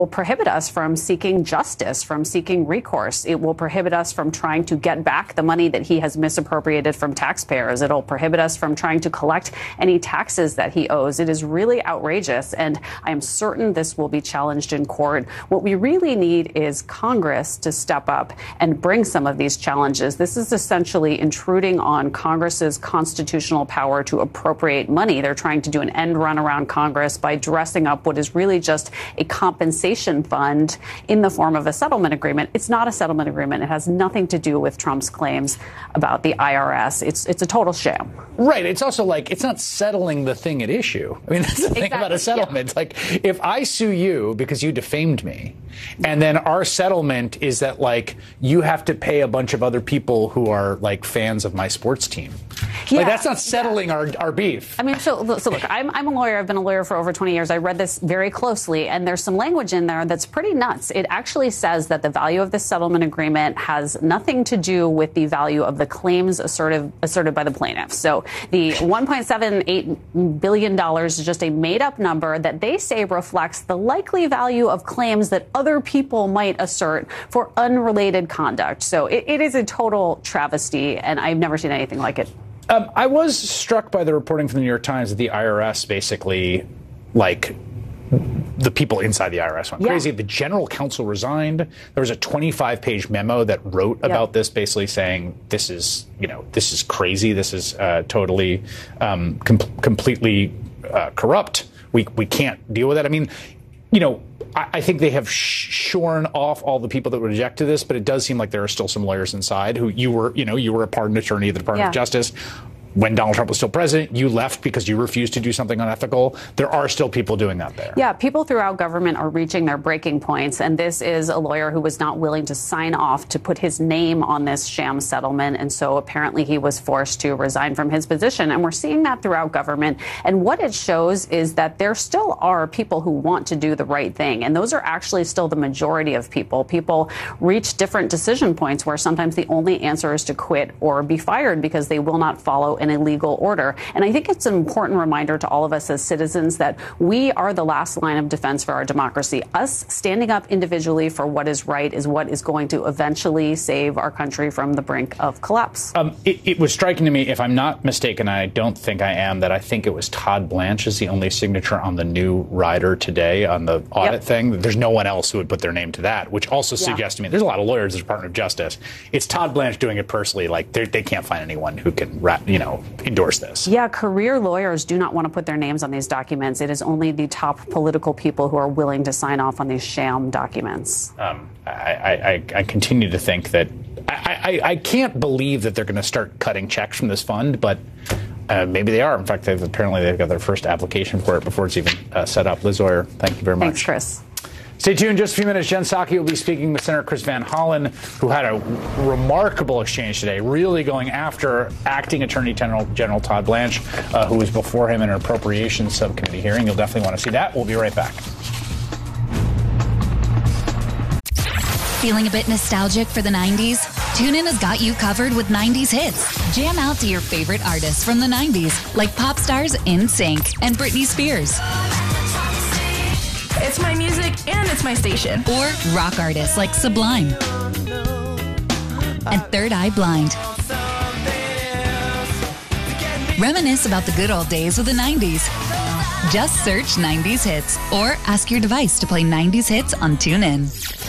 will prohibit us from seeking justice, from seeking recourse. It will prohibit us from trying to get back the money that he has misappropriated from taxpayers. It'll prohibit us from trying to collect any taxes that he owes. It is really outrageous, and I am certain this will be challenged in court. What we really need is Congress to step up and bring some of these challenges. This is essentially intruding on Congress's constitutional power to appropriate money. They're trying to do an end run around Congress by dressing up what is really just a compensation fund in the form of a settlement agreement. It's not a settlement agreement. It has nothing to do with Trump's claims about the IRS. It's a total sham. Right. It's also like, it's not settling the thing at issue. I mean, that's the thing about a settlement. Yeah. Like, if I sue you because you defamed me, and then our settlement is that, like, you have to pay a bunch of other people who are, like, fans of my sports team. Yeah. Like, that's not settling our beef. I mean, so look, I'm a lawyer. I've been a lawyer for over 20 years. I read this very closely, and there's some language in there that's pretty nuts. It actually says that the value of the settlement agreement has nothing to do with the value of the claims asserted by the plaintiffs. So the $1.78 billion is just a made-up number that they say reflects the likely value of claims that other people might assert for unrelated conduct. So it is a total travesty, and I've never seen anything like it. I was struck by the reporting from the New York Times that the IRS basically, like, the people inside the IRS went crazy. The general counsel resigned. There was a 25-page memo that wrote about this, basically saying this is crazy. This is totally, completely corrupt. We can't deal with it. I mean, I think they have shorn off all the people that would object to this, but it does seem like there are still some lawyers inside who you were a pardon attorney at the Department of Justice. When Donald Trump was still president, you left because you refused to do something unethical. There are still people doing that there. Yeah, people throughout government are reaching their breaking points, and this is a lawyer who was not willing to sign off to put his name on this sham settlement, and so apparently he was forced to resign from his position, and we're seeing that throughout government. And what it shows is that there still are people who want to do the right thing, and those are actually still the majority of people. People reach different decision points where sometimes the only answer is to quit or be fired because they will not follow an illegal order. And I think it's an important reminder to all of us as citizens that we are the last line of defense for our democracy. Us standing up individually for what is right is what is going to eventually save our country from the brink of collapse. It was striking to me, if I'm not mistaken, I don't think I am, that I think it was Todd Blanche is the only signature on the new rider today on the audit thing. There's no one else who would put their name to that, which also suggests to me there's a lot of lawyers at the Department of Justice. It's Todd Blanche doing it personally. Like, they can't find anyone who can, endorse this. Yeah, career lawyers do not want to put their names on these documents. It is only the top political people who are willing to sign off on these sham documents. I continue to think that I can't believe that they're going to start cutting checks from this fund, but maybe they are. In fact, apparently they've got their first application for it before it's even set up. Liz Oyer, thank you very much. Thanks, Chris. Stay tuned. Just a few minutes. Jen Psaki will be speaking with Senator Chris Van Hollen, who had a remarkable exchange today, really going after acting Attorney General Todd Blanche, who was before him in an appropriations subcommittee hearing. You'll definitely want to see that. We'll be right back. Feeling a bit nostalgic for the 90s? TuneIn has got you covered with 90s hits. Jam out to your favorite artists from the 90s, like pop stars NSYNC and Britney Spears. It's my music and it's my station. Or rock artists like Sublime and Third Eye Blind. Reminisce about the good old days of the 90s. Just search 90s hits or ask your device to play 90s hits on TuneIn.